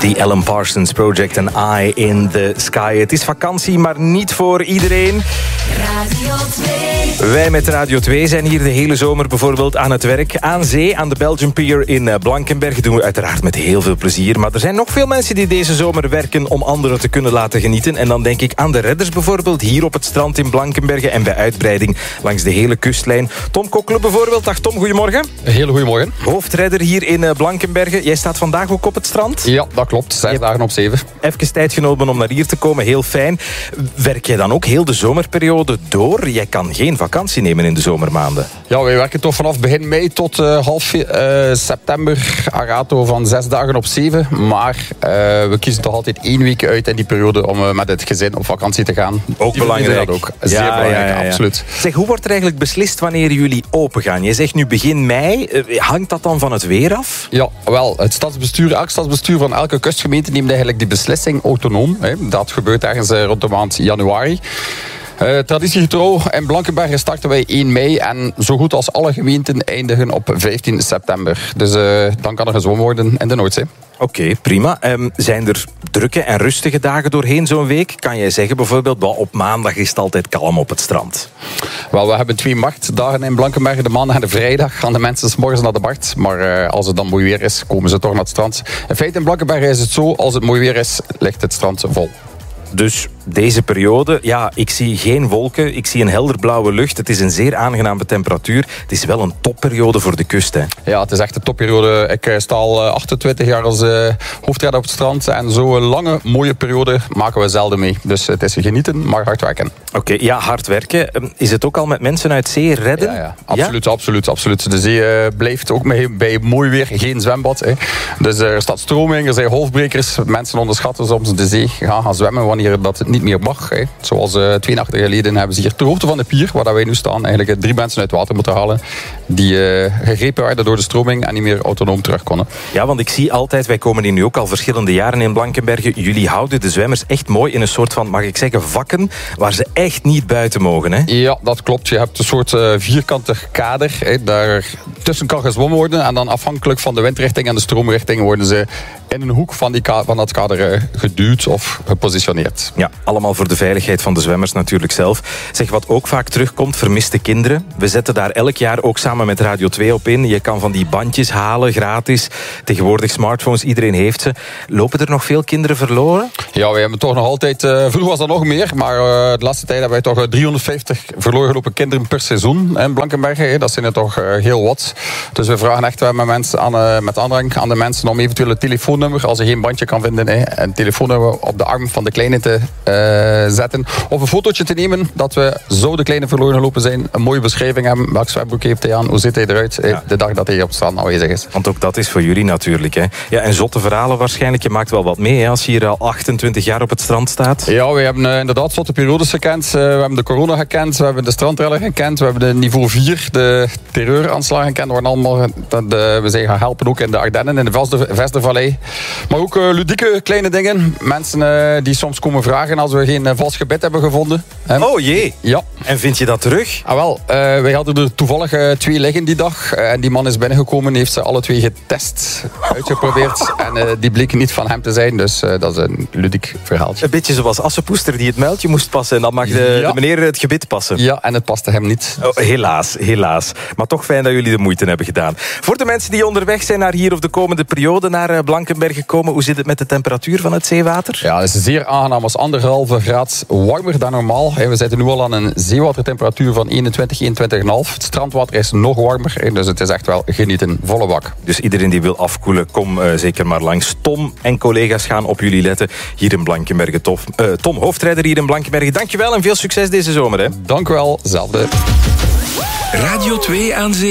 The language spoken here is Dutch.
The Alan Parsons Project en Eye in the Sky. Het is vakantie, maar niet voor iedereen. Radio 2. Wij met Radio 2 zijn hier de hele zomer bijvoorbeeld aan het werk. Aan zee, aan de Belgian Pier in Blankenberge. Doen we uiteraard met heel veel plezier. Maar er zijn nog veel mensen die deze zomer werken om anderen te kunnen laten genieten. En dan denk ik aan de redders bijvoorbeeld. Hier op het strand in Blankenberge en bij uitbreiding langs de hele kustlijn. Tom Kokkelen bijvoorbeeld. Dag Tom, goedemorgen. Een hele goedemorgen. Hoofdredder hier in Blankenberge. Jij staat vandaag ook op het strand? Ja, dat klopt. 6 dagen op 7. Even tijd genomen om naar hier te komen. Heel fijn. Werk jij dan ook heel de zomerperiode door? Jij kan geen vakantie nemen in de zomermaanden. Ja, wij werken toch vanaf begin mei tot half september. Agato van 6 dagen op 7. Maar we kiezen toch altijd 1 week uit in die periode om met het gezin op vakantie te gaan. Ook belangrijk. Dat ook. Zeer belangrijk, absoluut. Zeg, hoe wordt er eigenlijk beslist wanneer jullie open gaan? Je zegt nu begin mei. Hangt dat dan van het weer af? Ja, wel. Het stadsbestuur, elk stadsbestuur van elke kustgemeente neemt eigenlijk die beslissing autonoom. Hè. Dat gebeurt ergens rond de maand januari. Traditiegetrouw in Blankenberge starten wij 1 mei en zo goed als alle gemeenten eindigen op 15 september. Dus dan kan er gezwommen worden in de Noordzee. Oké, prima. Zijn er drukke en rustige dagen doorheen zo'n week? Kan jij zeggen bijvoorbeeld, op maandag is het altijd kalm op het strand? Wel, we hebben 2 marktdagen in Blankenberge. De maandag en de vrijdag gaan de mensen 's morgens naar de markt. Maar als het dan mooi weer is, komen ze toch naar het strand. In feite in Blankenberge is het zo, als het mooi weer is, ligt het strand vol. Dus deze periode, ja, ik zie geen wolken, ik zie een helderblauwe lucht. Het is een zeer aangename temperatuur. Het is wel een topperiode voor de kust, hè? Ja, het is echt een topperiode. Ik sta al 28 jaar als hoofdredder op het strand. En zo'n lange, mooie periode maken we zelden mee. Dus het is genieten, maar hard werken. Oké, ja, hard werken. Is het ook al met mensen uit zee redden? Ja, absoluut, ja? Absoluut. De zee blijft ook bij mooi weer geen zwembad. Hè. Dus er staat stroming, er zijn golfbrekers. Mensen onderschatten soms de zee gaan zwemmen wanneer dat niet meer mag. Hè. Zoals 2 nachten geleden hebben ze hier ter hoogte van de pier, waar wij nu staan, eigenlijk 3 mensen uit het water moeten halen die gegrepen werden door de stroming en niet meer autonoom terug konden. Ja, want ik zie altijd, wij komen hier nu ook al verschillende jaren in Blankenberge, jullie houden de zwemmers echt mooi in een soort van, mag ik zeggen, vakken, waar ze echt niet buiten mogen, hè? Ja, dat klopt. Je hebt een soort vierkante kader. Hè. Daar tussen kan gezwommen worden en dan afhankelijk van de windrichting en de stroomrichting worden ze in een hoek van dat kader geduwd of gepositioneerd. Ja, allemaal voor de veiligheid van de zwemmers natuurlijk zelf. Zeg, wat ook vaak terugkomt, vermiste kinderen. We zetten daar elk jaar ook samen met Radio 2 op in. Je kan van die bandjes halen, gratis. Tegenwoordig smartphones, iedereen heeft ze. Lopen er nog veel kinderen verloren? Ja, wij hebben toch nog altijd... vroeger was dat nog meer, maar de laatste tijd hebben wij toch 350 verloren gelopen kinderen per seizoen in Blankenberge. Dat zijn er toch heel wat. Dus we vragen echt met aandrang aan de mensen om eventueel het telefoonnummer, als je geen bandje kan vinden, een telefoonnummer op de arm van de kleine te zetten. Of een fotootje te nemen dat we zo de kleine verloren gelopen zijn. Een mooie beschrijving hebben. Welk zwembroek heeft hij aan? Hoe ziet hij eruit? Ja. De dag dat hij op het strand aanwezig is. Want ook dat is voor jullie natuurlijk, hè? Ja, en zotte verhalen waarschijnlijk. Je maakt wel wat mee, hè, als je hier al 28 jaar op het strand staat. Ja, we hebben inderdaad zotte periodes gekend. We hebben de corona gekend. We hebben de strandreller gekend. We hebben de niveau 4, de terreuraanslagen gekend. We zijn gaan helpen ook in de Ardennen, in de Vestervallei. Maar ook ludieke kleine dingen. Mensen die soms komen vragen als we geen vals gebed hebben gevonden. Oh jee. Ja. En vind je dat terug? Ah, wel, wij hadden er toevallig 2 liggen die dag. En die man is binnengekomen, heeft ze alle 2 getest, uitgeprobeerd. En die bleken niet van hem te zijn. Dus dat is een ludiek verhaaltje. Een beetje zoals Assepoester die het muiltje moest passen. En dan mag de meneer het gebit passen. Ja, en het paste hem niet. Oh, helaas. Maar toch fijn dat jullie de moeite hebben gedaan. Voor de mensen die onderweg zijn naar hier of de komende periode naar Blankenberge komen, hoe zit het met de temperatuur van het zeewater? Ja, het is zeer aangenaam. Als 1,5 graad warmer dan normaal. We zitten nu al aan een zeewatertemperatuur van 21,5. Het strandwater is nog warmer. Dus het is echt wel genieten. Volle bak. Dus iedereen die wil afkoelen, kom zeker maar langs. Tom en collega's gaan op jullie letten hier in Blankenberge. Tom, hoofdrijder hier in Blankenberge. Dankjewel en veel succes deze zomer. Hè? Dank u wel. Zelfde. Radio 2 aan zee.